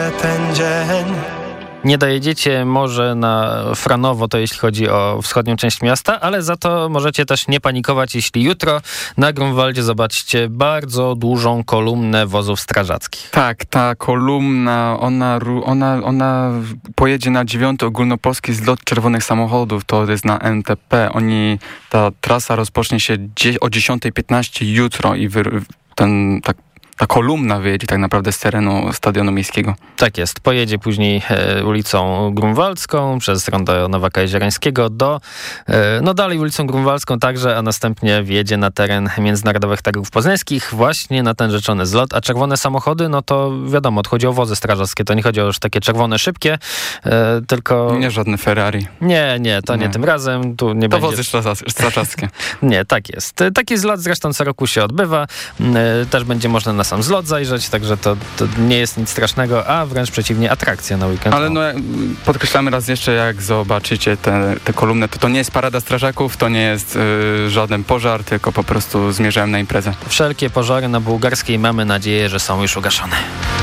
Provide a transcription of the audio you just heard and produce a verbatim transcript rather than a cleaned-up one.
ten dzień. Nie dojedziecie może na Franowo, to jeśli chodzi o wschodnią część miasta, ale za to możecie też nie panikować, jeśli jutro na Grunwaldzie zobaczycie bardzo dużą kolumnę wozów strażackich. Tak, ta kolumna, ona, ona, ona pojedzie na dziewiąty ogólnopolski zlot czerwonych samochodów, to jest na N T P. Oni, ta trasa rozpocznie się o dziesiąta piętnaście jutro i wy, ten tak ta kolumna wyjedzie tak naprawdę z terenu Stadionu Miejskiego. Tak jest. Pojedzie później e, ulicą Grunwaldzką przez rondo Nowaka Jeziorańskiego do, e, no dalej ulicą Grunwaldzką także, a następnie wjedzie na teren Międzynarodowych Targów Poznańskich, właśnie na ten rzeczony zlot. A czerwone samochody, no to wiadomo, chodzi o wozy strażackie. To nie chodzi o już takie czerwone, szybkie, e, tylko... Nie żadne Ferrari. Nie, nie, to nie, nie tym razem. Tu nie to będzie... wozy strażackie. Nie, tak jest. Taki zlot zresztą co roku się odbywa. E, też będzie można na sam zlot zajrzeć, także to, to nie jest nic strasznego, a wręcz przeciwnie, atrakcja na weekend. Ale no, podkreślamy raz jeszcze, jak zobaczycie te, te kolumny, to to nie jest parada strażaków, to nie jest y, żaden pożar, tylko po prostu zmierzałem na imprezę. Wszelkie pożary na Bułgarskiej mamy nadzieję, że są już ugaszone.